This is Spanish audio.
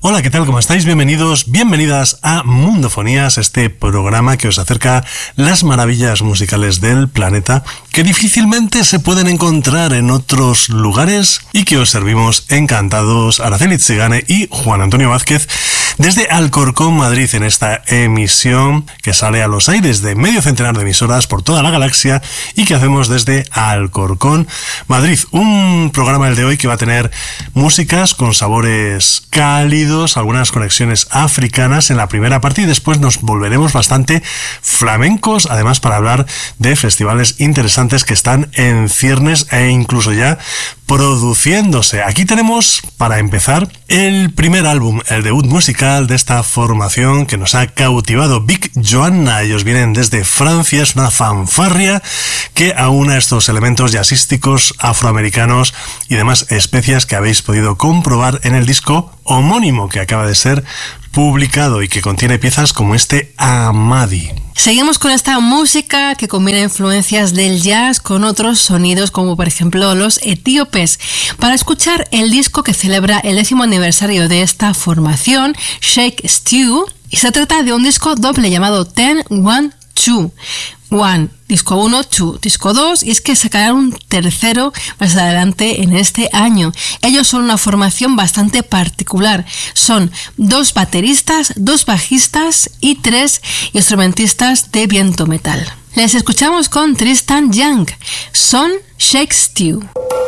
Hola, ¿qué tal? ¿Cómo estáis? Bienvenidos, bienvenidas a Mundofonías, este programa que os acerca las maravillas musicales del planeta que difícilmente se pueden encontrar en otros lugares y que os servimos encantados Araceli Tzigane y Juan Antonio Vázquez desde Alcorcón, Madrid, en esta emisión que sale a los aires de medio centenar de emisoras por toda la galaxia y que hacemos desde Alcorcón, Madrid. Un programa el de hoy que va a tener músicas con sabores cálidos, algunas conexiones africanas en la primera parte y después nos volveremos bastante flamencos, además para hablar de festivales interesantes que están en ciernes e incluso ya produciéndose. Aquí tenemos, para empezar, el primer álbum, el debut musical de esta formación que nos ha cautivado, Big Joanna. Ellos vienen desde Francia, es una fanfarria que aúna estos elementos jazzísticos afroamericanos y demás especias que habéis podido comprobar en el disco homónimo que acaba de ser publicado y que contiene piezas como este Amadi. Seguimos con esta música que combina influencias del jazz con otros sonidos como por ejemplo los etíopes. Para escuchar el disco que celebra el 10º aniversario de esta formación, Shake Stew, y se trata de un disco doble llamado 10, 1, 2. 1, disco 1, 2, disco 2, y es que sacarán un tercero más adelante en este año. Ellos son una formación bastante particular. Son 2 bateristas, 2 bajistas y 3 instrumentistas de viento metal. Les escuchamos con Tristan Young, Son Shake Stew.